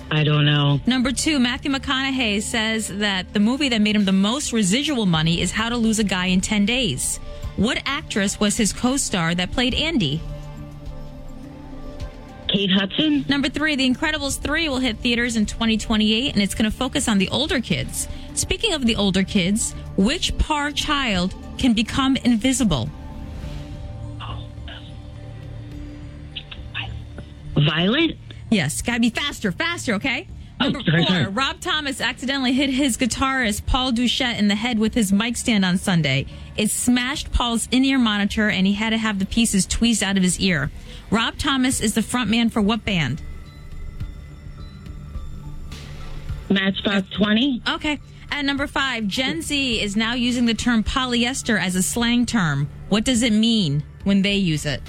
I don't know. Number 2, Matthew McConaughey says that the movie that made him the most residual money is How to Lose a Guy in 10 Days. What actress was his co-star that played Andy? Kate Hudson? Number 3, The Incredibles 3 will hit theaters in 2028, and it's going to focus on the older kids. Speaking of the older kids, which Parr child can become invisible? Violet? Yes, gotta be faster, okay? Number 4, Rob Thomas accidentally hit his guitarist Paul Duchette in the head with his mic stand on Sunday. It smashed Paul's in-ear monitor, and he had to have the pieces tweezed out of his ear. Rob Thomas is the frontman for what band? Matchbox 20? Okay. At number 5, Gen Z is now using the term polyester as a slang term. What does it mean when they use it?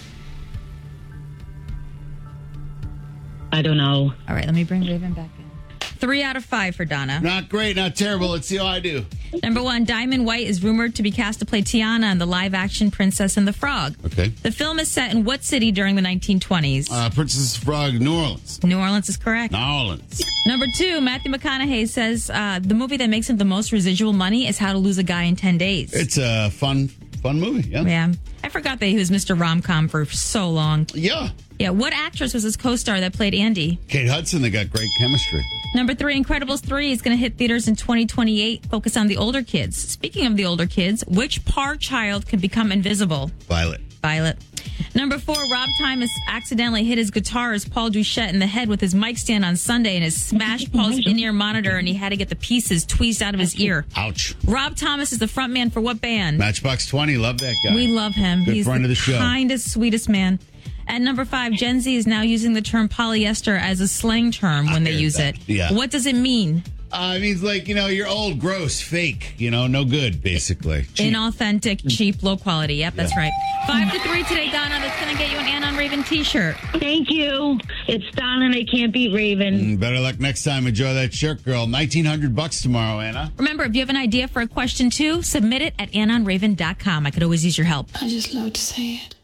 I don't know. All right, let me bring Raven back in. 3 out of 5 for Donna. Not great, not terrible. Let's see how I do. Number 1, Diamond White is rumored to be cast to play Tiana in the live-action Princess and the Frog. Okay. The film is set in what city during the 1920s? Princess Frog, New Orleans. New Orleans is correct. New Orleans. Number 2, Matthew McConaughey says the movie that makes him the most residual money is How to Lose a Guy in 10 Days. It's a fun movie, yeah. Yeah. I forgot that he was Mr. Rom-Com for so long. Yeah. Yeah. What actress was his co-star that played Andy? Kate Hudson, they got great chemistry. Number 3, Incredibles 3 is going to hit theaters in 2028. Focus on the older kids. Speaking of the older kids, which Parr child can become invisible? Violet. Number 4, Rob Thomas accidentally hit his guitarist Paul Duchette in the head with his mic stand on Sunday and has smashed Paul's in-ear monitor, and he had to get the pieces tweezed out of his ear. Ouch. Rob Thomas is the frontman for what band? Matchbox 20, love that guy. We love him. Good He's friend of the show. Kindest, sweetest man. At number 5, Gen Z is now using the term polyester as a slang term when they use it. Yeah. What does it mean? It means like, you're old, gross, fake, no good, basically. Cheap. Inauthentic, cheap, low quality. Yep, that's right. 5 to 3 today, Donna. That's going to get you an Ann on Raven t-shirt. Thank you. It's Don and I can't beat Raven. Better luck next time. Enjoy that shirt, girl. $1,900 tomorrow, Anna. Remember, if you have an idea for a question too, submit it at annonraven.com. I could always use your help. I just love to say it.